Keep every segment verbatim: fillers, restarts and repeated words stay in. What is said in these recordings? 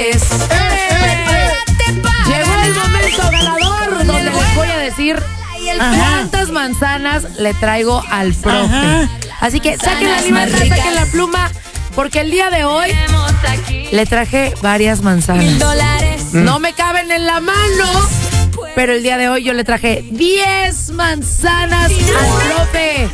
señores. ¡Eh! Llegó el momento ganador donde les voy a decir cuántas manzanas le traigo al profe. Ajá. Así que saquen la libreta, saquen la pluma, porque el día de hoy le traje varias manzanas. No me caben en la mano, pero el día de hoy yo le traje diez manzanas al profe.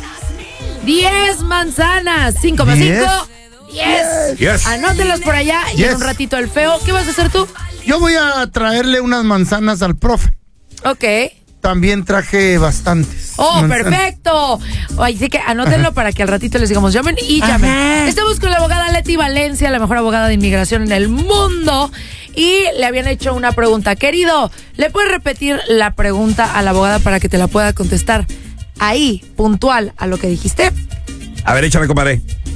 diez manzanas. cinco más cinco. diez. Yes. Anótenlos por allá y yes. en un ratito el feo. ¿Qué vas a hacer tú? Yo voy a traerle unas manzanas al profe. Ok. También traje bastantes. ¡Oh, manzanas. Perfecto! Así que anótenlo Ajá. para que al ratito les digamos llamen y llamen. Ajá. Estamos con la abogada Leti Valencia, la mejor abogada de inmigración en el mundo. Y le habían hecho una pregunta. Querido, ¿le puedes repetir la pregunta a la abogada para que te la pueda contestar ahí, puntual, a lo que dijiste? A ver, échame, compadre.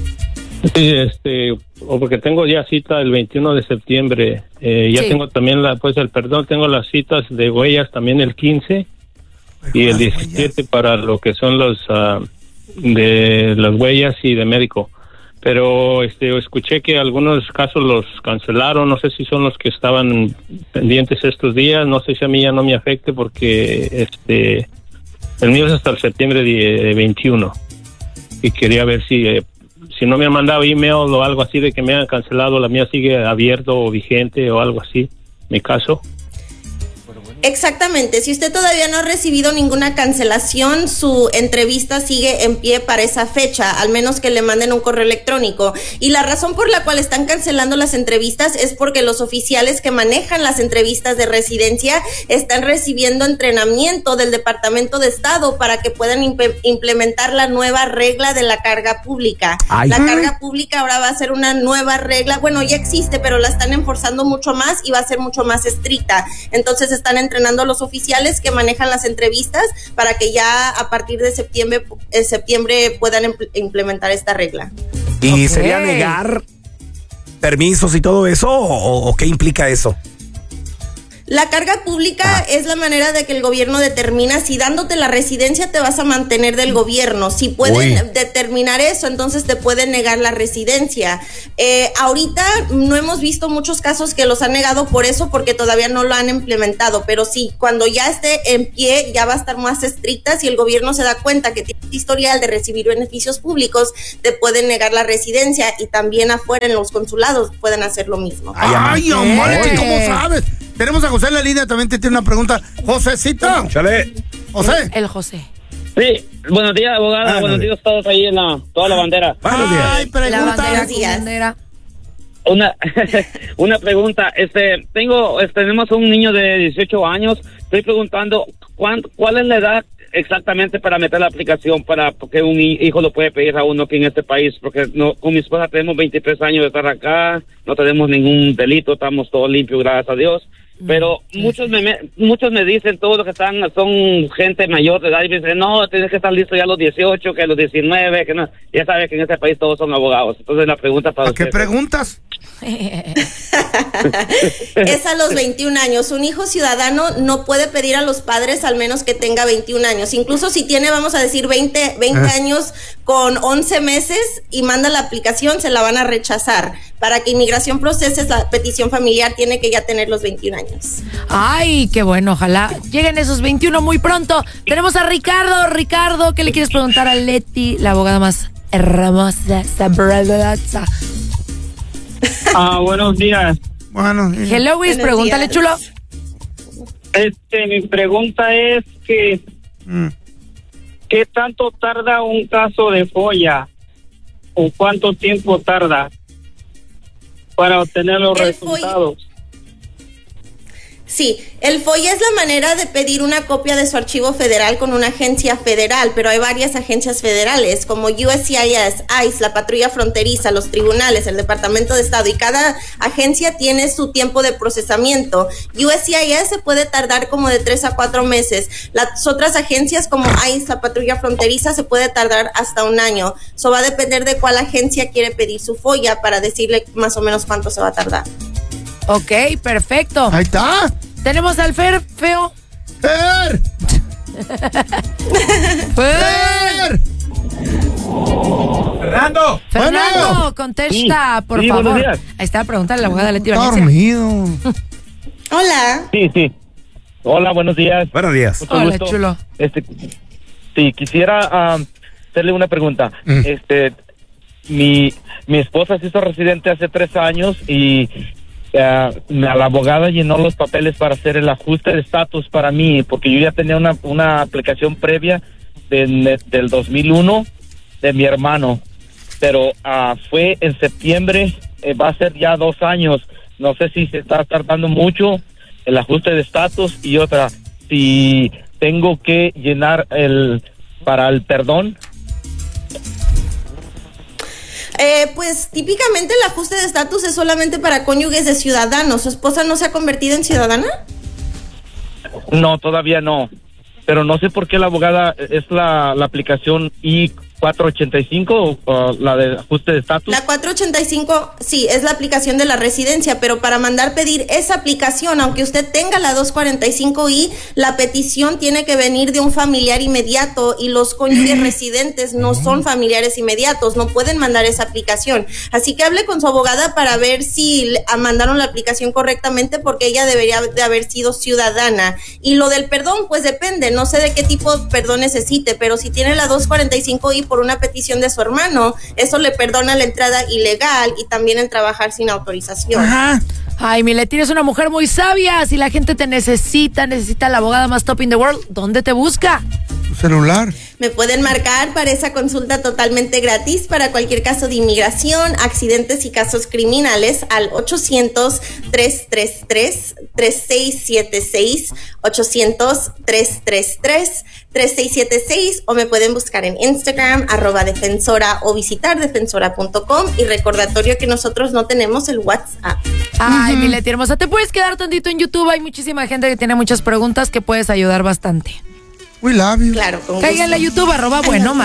Sí, este, o porque tengo ya cita el veintiuno de septiembre. Eh, ya sí. tengo también la, pues el perdón, tengo las citas de huellas también el quince y el diecisiete para lo que son los uh, de las huellas y de médico. Pero este, escuché que algunos casos los cancelaron. No sé si son los que estaban pendientes estos días. No sé si a mí ya no me afecte porque este, el mío es hasta el septiembre veintiuno y quería ver si eh, si no me han mandado email o algo así de que me han cancelado, la mía sigue abierto o vigente o algo así, mi caso. Exactamente, si usted todavía no ha recibido ninguna cancelación, su entrevista sigue en pie para esa fecha, al menos que le manden un correo electrónico. Y la razón por la cual están cancelando las entrevistas es porque los oficiales que manejan las entrevistas de residencia están recibiendo entrenamiento del Departamento de Estado para que puedan imp- implementar la nueva regla de la carga pública. Ay. La carga pública ahora va a ser una nueva regla, bueno, ya existe, pero la están enforzando mucho más y va a ser mucho más estricta. Entonces están entrenando a los oficiales que manejan las entrevistas para que ya a partir de septiembre, eh, septiembre puedan impl- implementar esta regla. ¿Y okay. sería negar permisos y todo eso o, o qué implica eso? La carga pública ah. es la manera de que el gobierno determina si dándote la residencia te vas a mantener del gobierno. Si pueden Uy. determinar eso, entonces te pueden negar la residencia. Eh, ahorita no hemos visto muchos casos que los han negado por eso, porque todavía no lo han implementado. Pero sí, cuando ya esté en pie, ya va a estar más estricta. Si el gobierno se da cuenta que tienes historial de recibir beneficios públicos, te pueden negar la residencia. Y también afuera en los consulados pueden hacer lo mismo. Ay, amor, ¿cómo sabes? Tenemos a José en la línea, también te tiene una pregunta. Josecita. Chale. José. El José. Sí, buenos días, abogada. Ah, buenos días a todos ahí en la, toda la bandera. Buenos días. Ay, pregunta. La bandera, bandera. Una, una pregunta. Este, tengo, este, tenemos un niño de dieciocho años. Estoy preguntando, ¿cuál, cuál es la edad exactamente para meter la aplicación para que un hijo lo puede pedir a uno aquí en este país? Porque no, con mi esposa tenemos veintitrés años de estar acá, no tenemos ningún delito, estamos todos limpios, gracias a Dios. Pero muchos me muchos me dicen, todos los que están son gente mayor de edad, y me dicen, no, tienes que estar listo ya a los dieciocho, que a los diecinueve, que no. Ya sabes que en este país todos son abogados. Entonces la pregunta para usted. ¿Qué preguntas? Es a los veintiún años. Un hijo ciudadano no puede pedir a los padres al menos que tenga veintiún años. Incluso si tiene, vamos a decir, veinte, veinte ah. años con once meses y manda la aplicación, se la van a rechazar. Para que inmigración procese la petición familiar, tiene que ya tener los veintiún años. Ay, qué bueno, ojalá lleguen esos veintiuno muy pronto. Tenemos a Ricardo. Ricardo, ¿qué le quieres preguntar a Leti, la abogada más hermosa, sabrosa? Ah, buenos días. Bueno, hello, Luis, pregúntale, chulo. Este, mi pregunta es que mm. ¿qué tanto tarda un caso de folla? ¿O cuánto tiempo tarda para obtener los El resultados? Folla. Sí, el FOIA es la manera de pedir una copia de su archivo federal con una agencia federal, pero hay varias agencias federales como U S C I S, ICE, la Patrulla Fronteriza, los tribunales, el Departamento de Estado, y cada agencia tiene su tiempo de procesamiento. U S C I S se puede tardar como de tres a cuatro meses. Las otras agencias como ICE, la Patrulla Fronteriza, se puede tardar hasta un año. Eso va a depender de cuál agencia quiere pedir su FOIA para decirle más o menos cuánto se va a tardar. Ok, perfecto. Ahí está. Tenemos al Fer, feo. ¡Fer! ¡Fer! ¡Fernando! Fernando, Bueno. contesta, Sí, por sí, favor. buenos días. Ahí está, pregúntale a la abogada Leti Está Valencia. dormido. Hola. Sí, sí. Hola, buenos días. Buenos días. Mucho Hola, gusto. chulo. Este, sí, quisiera um, hacerle una pregunta. Mm. Este, mi, mi esposa se hizo residente hace tres años y uh, la abogada llenó los papeles para hacer el ajuste de estatus para mí, porque yo ya tenía una, una aplicación previa de, del dos mil uno de mi hermano, pero uh, fue en septiembre, eh, va a ser ya dos años. No sé si se está tardando mucho el ajuste de estatus, y otra, si tengo que llenar el para el perdón. Eh, pues típicamente el ajuste de estatus es solamente para cónyuges de ciudadanos. ¿Su esposa no se ha convertido en ciudadana? No, todavía no. Pero no sé por qué la abogada es la, la aplicación I cuatrocientos ochenta y cinco o uh, la de ajuste de estatus. La cuatrocientos ochenta y cinco, sí, es la aplicación de la residencia, pero para mandar pedir esa aplicación, aunque usted tenga la doscientos cuarenta y cinco I, la petición tiene que venir de un familiar inmediato y los cónyuges residentes no son familiares inmediatos, no pueden mandar esa aplicación. Así que hable con su abogada para ver si le- a- mandaron la aplicación correctamente, porque ella debería de haber sido ciudadana. Y lo del perdón, pues depende, no sé de qué tipo de perdón necesite, pero si tiene la doscientos cuarenta y cinco I por una petición de su hermano, eso le perdona la entrada ilegal y también el trabajar sin autorización. Ajá. Ay, mi Leti, eres una mujer muy sabia. Si la gente te necesita, necesita la abogada más top in the world, ¿dónde te busca? Tu celular. Me pueden marcar para esa consulta totalmente gratis para cualquier caso de inmigración, accidentes y casos criminales al ochocientos, tres tres tres, tres seis siete seis, ochocientos, tres tres tres, tres seis siete seis, o me pueden buscar en Instagram, arroba defensora, o visitar defensora punto com. Y recordatorio que nosotros no tenemos el WhatsApp. Ay, mi Leti hermosa, te puedes quedar tantito en YouTube. Hay muchísima gente que tiene muchas preguntas que puedes ayudar bastante. We love you. Claro, con gusto. Cáiganle a YouTube, arroba bueno más.